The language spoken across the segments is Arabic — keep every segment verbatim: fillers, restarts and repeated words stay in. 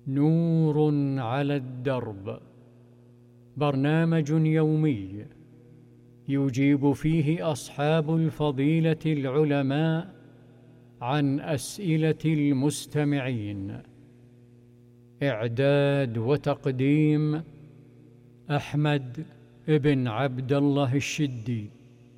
نور على الدرب، برنامج يومي يجيب فيه أصحاب الفضيلة العلماء عن أسئلة المستمعين. إعداد وتقديم أحمد بن عبد الله الشدي.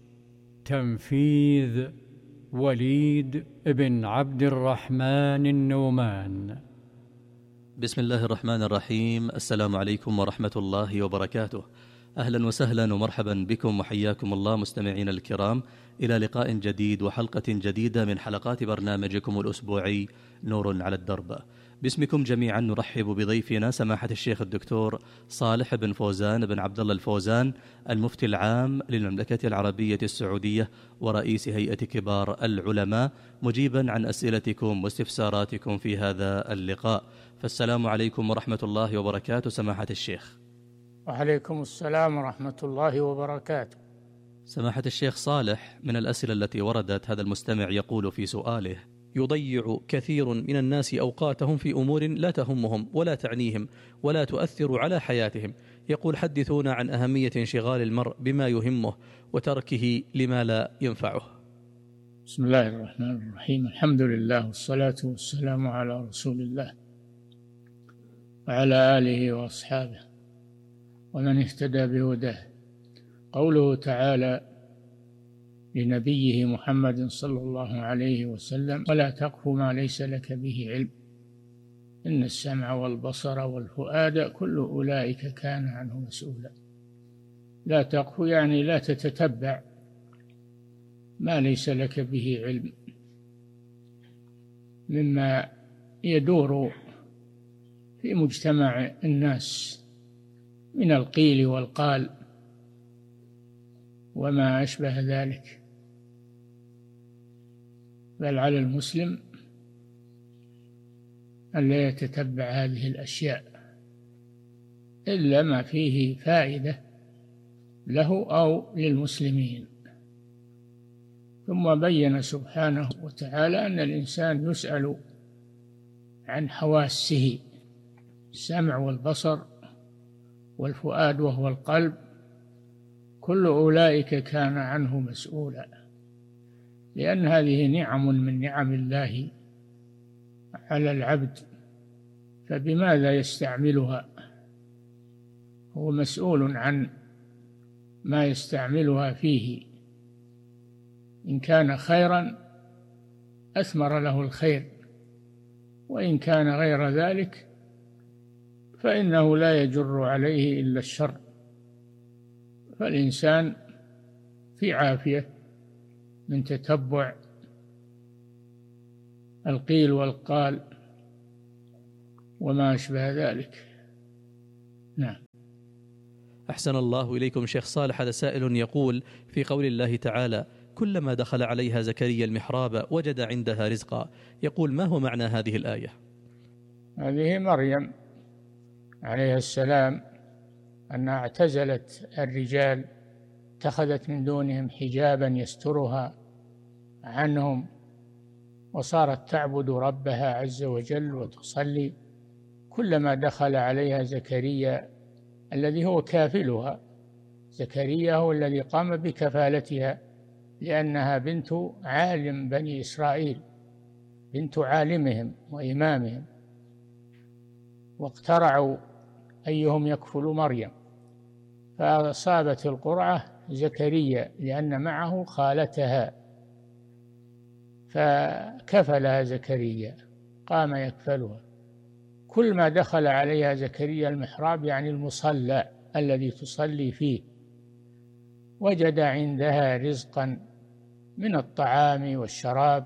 تنفيذ وليد بن عبد الرحمن النومان. بسم الله الرحمن الرحيم. السلام عليكم ورحمة الله وبركاته. أهلا وسهلا ومرحبا بكم وحياكم الله مستمعين الكرام إلى لقاء جديد وحلقة جديدة من حلقات برنامجكم الأسبوعي نور على الدرب. باسمكم جميعا نرحب بضيفنا سماحة الشيخ الدكتور صالح بن فوزان بن عبد الله الفوزان، المفتي العام للمملكة العربية السعودية ورئيس هيئة كبار العلماء، مجيبا عن أسئلتكم واستفساراتكم في هذا اللقاء. فالسلام عليكم ورحمة الله وبركاته سماحة الشيخ. وعليكم السلام ورحمة الله وبركاته. سماحة الشيخ صالح، من الأسئلة التي وردت هذا المستمع يقول في سؤاله: يضيع كثير من الناس أوقاتهم في أمور لا تهمهم ولا تعنيهم ولا تؤثر على حياتهم. يقول: حدثونا عن أهمية انشغال المرء بما يهمه وتركه لما لا ينفعه. بسم الله الرحمن الرحيم. الحمد لله والصلاة والسلام على رسول الله وعلى آله وأصحابه ومن اهتدى بهداه. قوله تعالى لنبيه محمد صلى الله عليه وسلم: ولا تقف ما ليس لك به علم إن السمع والبصر والفؤاد كل أولئك كان عنه مسؤولا. لا تقف يعني لا تتتبع ما ليس لك به علم مما يدور في مجتمع الناس من القيل والقال وما أشبه ذلك، بل على المسلم أن لا يتتبع هذه الأشياء إلا ما فيه فائدة له أو للمسلمين. ثم بين سبحانه وتعالى أن الإنسان يسأل عن حواسه: السمع والبصر والفؤاد وهو القلب كل أولئك كان عنه مسؤولا، لأن هذه نعم من نعم الله على العبد، فبماذا يستعملها؟ هو مسؤول عن ما يستعملها فيه. إن كان خيرا أثمر له الخير، وإن كان غير ذلك فإنه لا يجر عليه إلا الشر. فالإنسان في عافية من تتبع القيل والقال وما أشبه ذلك. نعم. أحسن الله إليكم شيخ صالح. هذا سائل يقول: في قول الله تعالى: كلما دخل عليها زكريا المحراب وجد عندها رزقا، يقول: ما هو معنى هذه الآية؟ هذه مريم عليها السلام أنها اعتزلت الرجال، اتخذت من دونهم حجابا يسترها عنهم، وصارت تعبد ربها عز وجل وتصلي. كلما دخل عليها زكريا الذي هو كافلها، زكريا هو الذي قام بكفالتها لأنها بنت عالم بني إسرائيل، بنت عالمهم وإمامهم، واقترعوا أيهم يكفل مريم، فأصابت القرعة زكريا لأن معه خالتها، فكفلها زكريا، قام يكفلها. كل ما دخل عليها زكريا المحراب يعني المصلى الذي تصلي فيه وجد عندها رزقا من الطعام والشراب،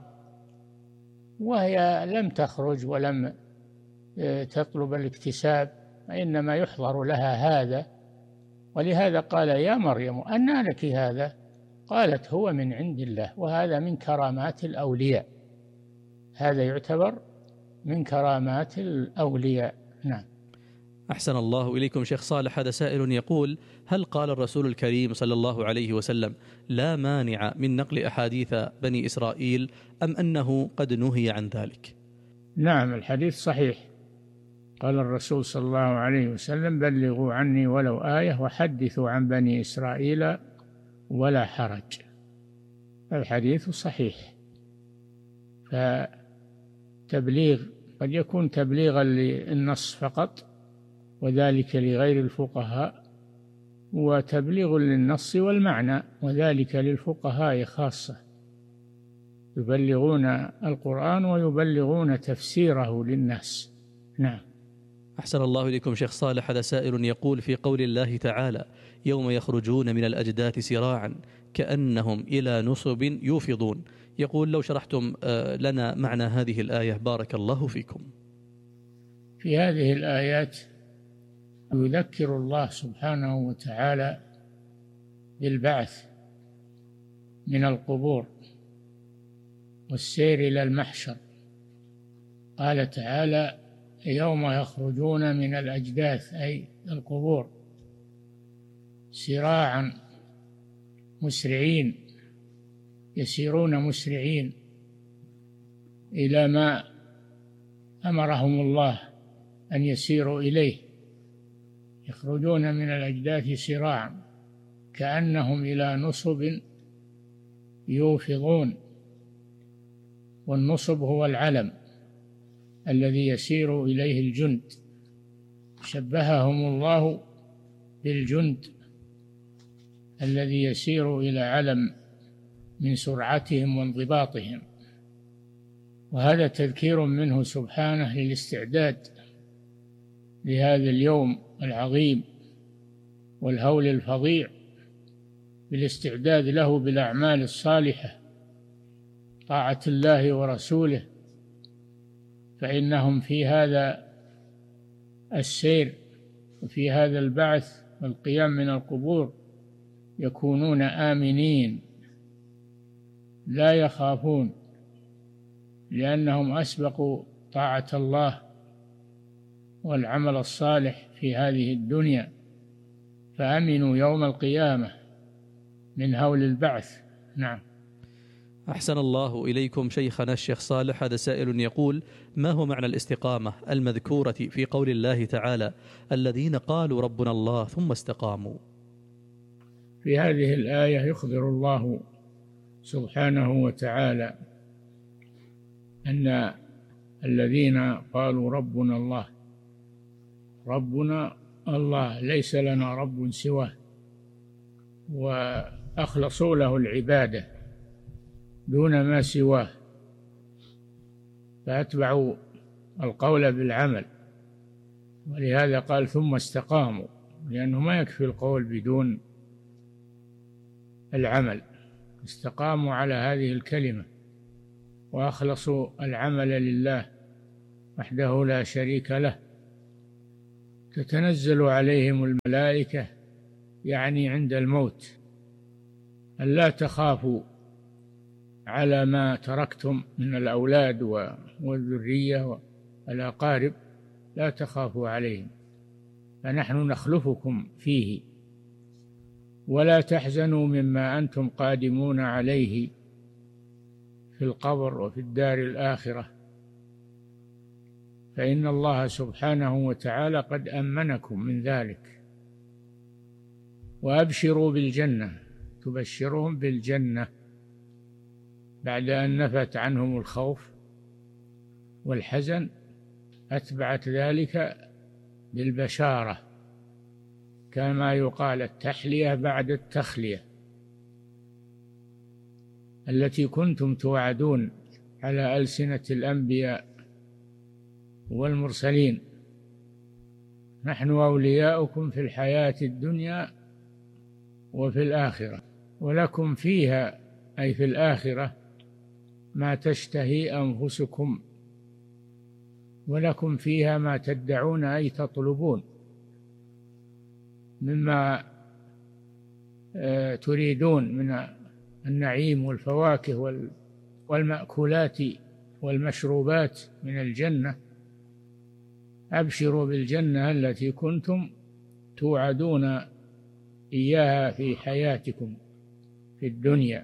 وهي لم تخرج ولم تطلب الاكتساب، وإنما يحضر لها هذا. ولهذا قال: يا مريم أنى لك هذا؟ قالت: هو من عند الله. وهذا من كرامات الأولياء، هذا يعتبر من كرامات الأولياء. نعم. أحسن الله إليكم شيخ صالح. هذا سائل يقول: هل قال الرسول الكريم صلى الله عليه وسلم: لا مانع من نقل أحاديث بني إسرائيل، أم أنه قد نهي عن ذلك؟ نعم، الحديث صحيح، قال الرسول صلى الله عليه وسلم: بلغوا عني ولو آية وحدثوا عن بني إسرائيل ولا حرج. الحديث صحيح. فتبليغ قد يكون تبليغا للنص فقط، وذلك لغير الفقهاء، وتبليغ للنص والمعنى، وذلك للفقهاء خاصة، يبلغون القرآن ويبلغون تفسيره للناس. نعم. أحسن الله إليكم شيخ صالح. هذا سائل يقول: في قول الله تعالى: يوم يخرجون من الأجداث سراعا كأنهم إلى نصب يوفضون، يقول لو شرحتم لنا معنى هذه الآية بارك الله فيكم. في هذه الآيات يذكر الله سبحانه وتعالى بالبعث من القبور والسير إلى المحشر. قال تعالى: يوم يخرجون من الأجداث، أي القبور، سراعا مسرعين، يسيرون مسرعين إلى ما أمرهم الله أن يسيروا إليه. يخرجون من الأجداث سراعا كأنهم إلى نصب يوفضون. والنصب هو العلم الذي يسير إليه الجند، شبههم الله بالجند الذي يسير إلى علم من سرعتهم وانضباطهم. وهذا تذكير منه سبحانه للاستعداد لهذا اليوم العظيم والهول الفظيع، بالاستعداد له بالأعمال الصالحة، طاعة الله ورسوله، فإنهم في هذا السير وفي هذا البعث والقيام من القبور يكونون آمنين لا يخافون، لأنهم أسبقوا طاعة الله والعمل الصالح في هذه الدنيا، فأمنوا يوم القيامة من هول البعث. نعم. أحسن الله إليكم شيخنا الشيخ صالح. هذا سائل يقول: ما هو معنى الاستقامة المذكورة في قول الله تعالى: الذين قالوا ربنا الله ثم استقاموا؟ في هذه الآية يخبر الله سبحانه وتعالى أن الذين قالوا ربنا الله، ربنا الله ليس لنا رب سواه، وأخلصوا له العبادة دون ما سواه، فأتبعوا القول بالعمل. ولهذا قال ثم استقاموا، لأنه ما يكفي القول بدون العمل. استقاموا على هذه الكلمة وأخلصوا العمل لله وحده لا شريك له. تتنزل عليهم الملائكة، يعني عند الموت، ألا تخافوا على ما تركتم من الأولاد والذرية والأقارب، لا تخافوا عليهم فنحن نخلفكم فيه، ولا تحزنوا مما أنتم قادمون عليه في القبر وفي الدار الآخرة، فإن الله سبحانه وتعالى قد أمنكم من ذلك. وأبشروا بالجنة، تبشرهم بالجنة بعد أن نفت عنهم الخوف والحزن، أتبعت ذلك بالبشارة، كما يقال التحلية بعد التخلية التي كنتم توعدون على ألسنة الأنبياء والمرسلين: نحن أولياؤكم في الحياة الدنيا وفي الآخرة، ولكم فيها، أي في الآخرة، ما تشتهي أنفسكم، ولكم فيها ما تدعون، أي تطلبون مما تريدون من النعيم والفواكه والمأكولات والمشروبات من الجنة. أبشروا بالجنة التي كنتم توعدون إياها في حياتكم في الدنيا.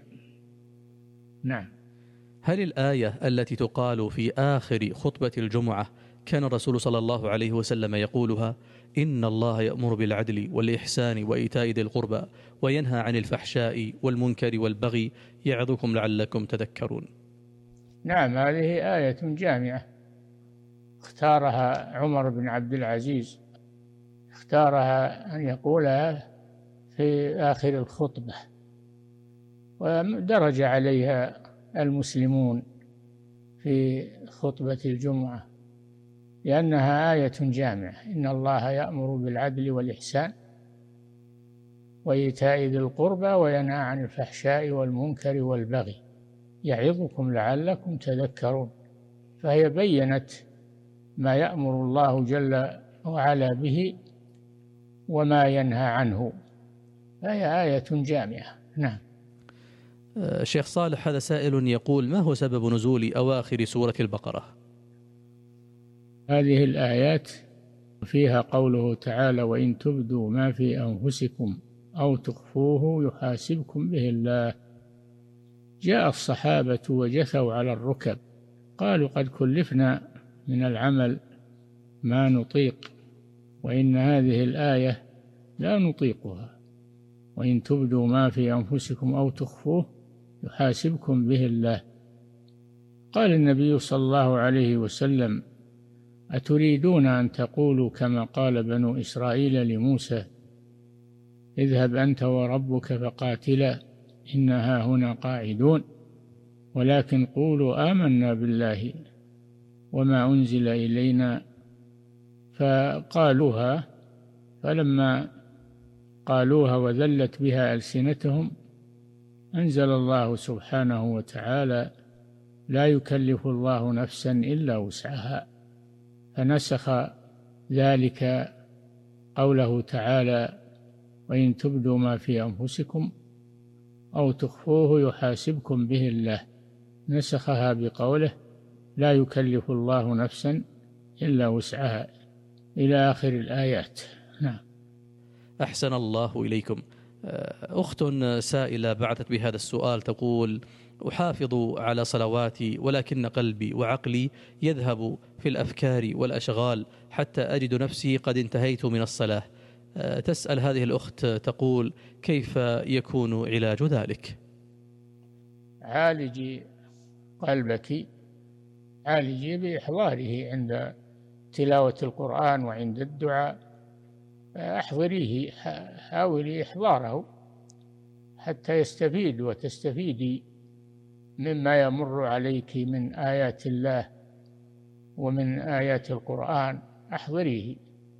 نعم. هل الآية التي تقال في آخر خطبة الجمعة كان الرسول صلى الله عليه وسلم يقولها: إن الله يأمر بالعدل والإحسان وإيتاء ذي القربى وينهى عن الفحشاء والمنكر والبغي يعظكم لعلكم تذكرون. نعم، هذه آية جامعة اختارها عمر بن عبد العزيز، اختارها أن يقولها في آخر الخطبة، ودرج عليها المسلمون في خطبة الجمعة، لأنها آية جامعة: إن الله يأمر بالعدل والإحسان وإيتاء ذي القربى وينهى عن الفحشاء والمنكر والبغي يعظكم لعلكم تذكرون. فهي بيّنت ما يأمر الله جل وعلا به وما ينهى عنه، فهي آية جامعة. نعم. شيخ صالح، هذا سائل يقول: ما هو سبب نزول أواخر سورة البقرة؟ هذه الآيات فيها قوله تعالى: وإن تبدوا ما في أنفسكم أو تخفوه يحاسبكم به الله. جاء الصحابة وجثوا على الركب، قالوا: قد كلفنا من العمل ما نطيق، وإن هذه الآية لا نطيقها. وإن تبدوا ما في أنفسكم أو تخفوه يحاسبكم به الله. قال النبي صلى الله عليه وسلم: أتريدون أن تقولوا كما قال بنو إسرائيل لموسى: اذهب أنت وربك فقاتلا إنا هنا قاعدون، ولكن قولوا آمنا بالله وما أنزل إلينا. فقالوها، فلما قالوها وذلت بها ألسنتهم أنزل الله سبحانه وتعالى: لا يكلف الله نفسا إلا وسعها، فنسخ ذلك قوله تعالى: وإن تبدوا ما في أنفسكم أو تخفوه يحاسبكم به الله، نسخها بقوله: لا يكلف الله نفسا إلا وسعها، إلى آخر الآيات. نعم. أحسن الله إليكم. أخت سائلة بعثت بهذا السؤال تقول: أحافظ على صلواتي ولكن قلبي وعقلي يذهب في الأفكار والأشغال حتى أجد نفسي قد انتهيت من الصلاة. تسأل هذه الأخت تقول: كيف يكون علاج ذلك؟ عالجي قلبك، عالجي بإحضاره عند تلاوة القرآن وعند الدعاء، أحضريه، حاولي إحضاره حتى يستفيد وتستفيدي مما يمر عليك من آيات الله ومن آيات القرآن. أحضريه،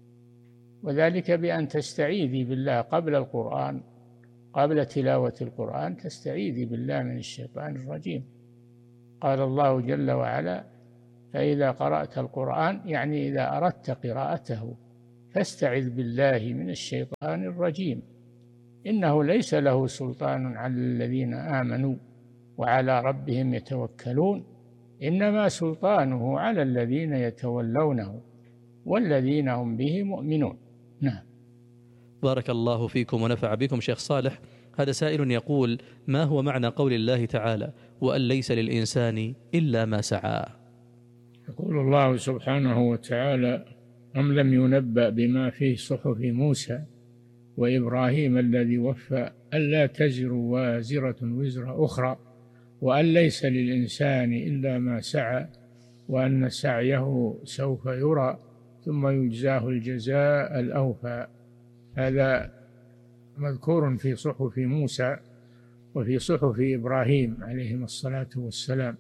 وذلك بأن تستعيذي بالله قبل القرآن، قبل تلاوة القرآن تستعيذي بالله من الشيطان الرجيم. قال الله جل وعلا: فإذا قرأت القرآن، يعني إذا أردت قراءته، فاستعذ بالله من الشيطان الرجيم، إنه ليس له سلطان على الذين آمنوا وعلى ربهم يتوكلون، إنما سلطانه على الذين يتولونه والذين هم به مؤمنون. نعم. بارك الله فيكم ونفع بكم. شيخ صالح، هذا سائل يقول: ما هو معنى قول الله تعالى: وأن ليس للإنسان إلا ما سعى؟ يقول الله سبحانه وتعالى: أم لم ينبأ بما في صحف موسى وإبراهيم الذي وفى ألا تزر وازرة وزر أخرى وأن ليس للإنسان إلا ما سعى وأن سعيه سوف يرى ثم يجزاه الجزاء الأوفى. هذا مذكور في صحف موسى وفي صحف إبراهيم عليهما الصلاة والسلام: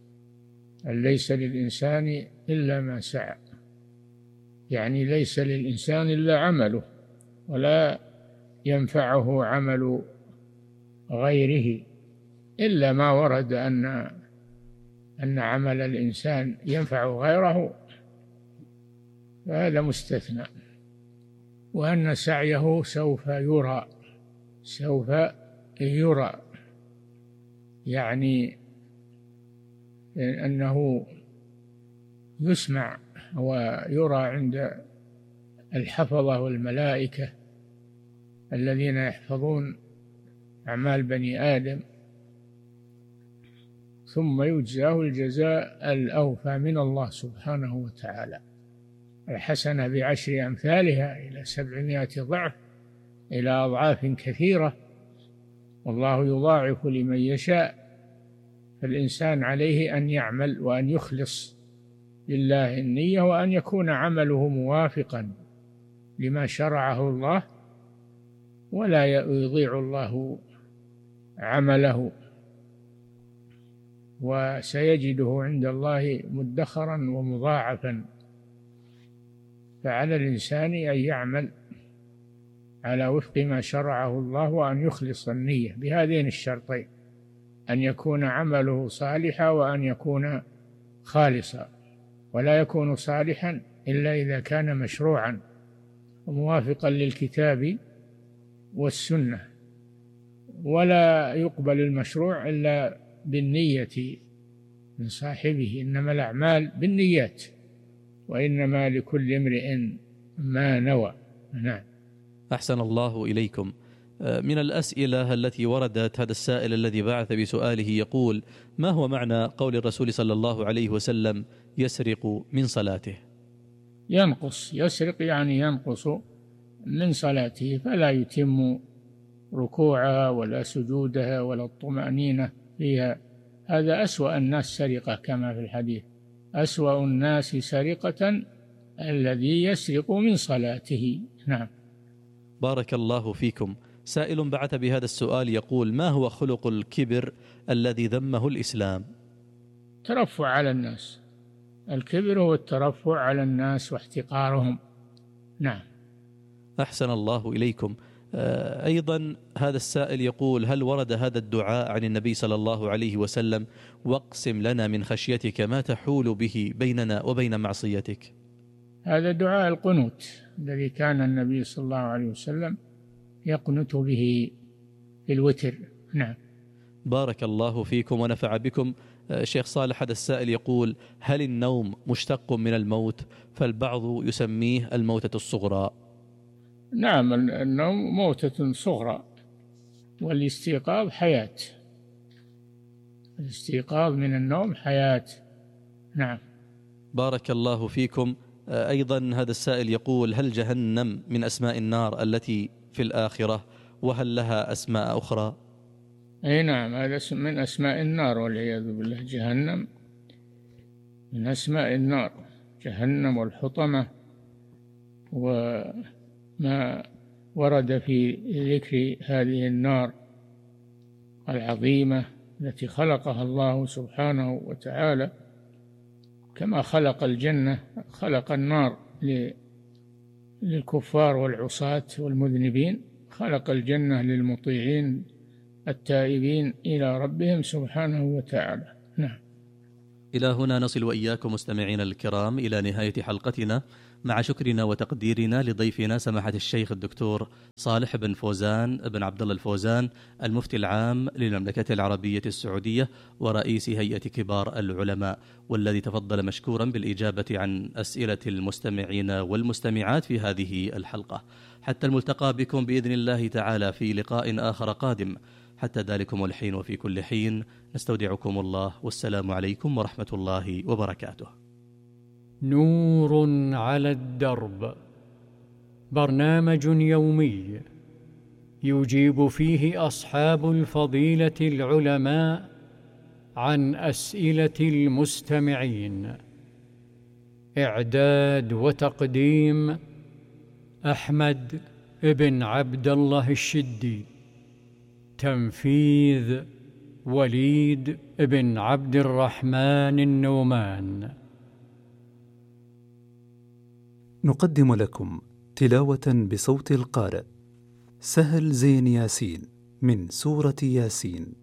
أن ليس للإنسان إلا ما سعى، يعني ليس للإنسان إلا عمله، ولا ينفعه عمل غيره إلا ما ورد أن أن عمل الإنسان ينفع غيره، فهذا مستثنى. وأن سعيه سوف يرى، سوف يرى يعني أنه يسمع ويرى عند الحفظة والملائكة الذين يحفظون أعمال بني آدم، ثم يجزاه الجزاء الأوفى من الله سبحانه وتعالى. الحسنة بعشر أمثالها إلى سبعمائة ضعف، إلى أضعاف كثيرة، والله يضاعف لمن يشاء. فالإنسان عليه أن يعمل وأن يخلص لله النية، وأن يكون عمله موافقا لما شرعه الله، ولا يضيع الله عمله، وسيجده عند الله مدخرا ومضاعفا. فعلى الإنسان أن يعمل على وفق ما شرعه الله، وأن يخلص النية بهذين الشرطين: أن يكون عمله صالحا، وأن يكون خالصا. ولا يكون صالحا إلا إذا كان مشروعا وموافقا للكتاب والسنة، ولا يقبل المشروع إلا بالنية من صاحبه، إنما الأعمال بالنيات، وإنما لكل امرئ ما نوى. نعم. أحسن الله إليكم. من الأسئلة التي وردت، هذا السائل الذي بعث بسؤاله يقول: ما هو معنى قول الرسول صلى الله عليه وسلم يسرق من صلاته؟ ينقص، يسرق يعني ينقص من صلاته، فلا يتم ركوعها ولا سجودها ولا الطمأنينة فيها. هذا أسوأ الناس سرقة، كما في الحديث: أسوأ الناس سرقة الذي يسرق من صلاته. نعم. بارك الله فيكم. سائل بعث بهذا السؤال يقول: ما هو خلق الكبر الذي ذمه الإسلام؟ ترفع على الناس. الكبر هو الترفع على الناس واحتقارهم. نعم. أحسن الله إليكم. أيضا هذا السائل يقول: هل ورد هذا الدعاء عن النبي صلى الله عليه وسلم: واقسم لنا من خشيتك ما تحول به بيننا وبين معصيتك؟ هذا دعاء القنوت الذي كان النبي صلى الله عليه وسلم يقنت به في الوتر. نعم. بارك الله فيكم ونفع بكم. شيخ صالح، هذا السائل يقول: هل النوم مشتق من الموت؟ فالبعض يسميه الموتة الصغرى. نعم، النوم موتة صغرى، والاستيقاظ حياة. الاستيقاظ من النوم حياة. نعم. بارك الله فيكم. أيضا هذا السائل يقول: هل جهنم من أسماء النار التي في الآخرة، وهل لها أسماء أخرى؟ أي نعم، هذا من أسماء النار والعياذ بالله. جهنم من أسماء النار، جهنم والحطمة، وما ورد في ذكر هذه النار العظيمة التي خلقها الله سبحانه وتعالى. كما خلق الجنة خلق النار للكفار والعصاة والمذنبين، خلق الجنة للمطيعين التائبين إلى ربهم سبحانه وتعالى. نعم. إلى هنا نصل وإياكم مستمعينا الكرام إلى نهاية حلقتنا، مع شكرنا وتقديرنا لضيفنا سماحة الشيخ الدكتور صالح بن فوزان بن عبد الله الفوزان، المفتي العام للمملكة العربية السعودية ورئيس هيئة كبار العلماء، والذي تفضل مشكورا بالإجابة عن أسئلة المستمعين والمستمعات في هذه الحلقة. حتى الملتقى بكم بإذن الله تعالى في لقاء آخر قادم. حتى ذلكم الحين وفي كل حين نستودعكم الله، والسلام عليكم ورحمة الله وبركاته. نور على الدرب، برنامج يومي يجيب فيه أصحاب الفضيلة العلماء عن أسئلة المستمعين. إعداد وتقديم أحمد بن عبد الله الشدي. تنفيذ وليد بن عبد الرحمن النومان. نقدم لكم تلاوة بصوت القارئ سهل زين ياسين من سورة ياسين.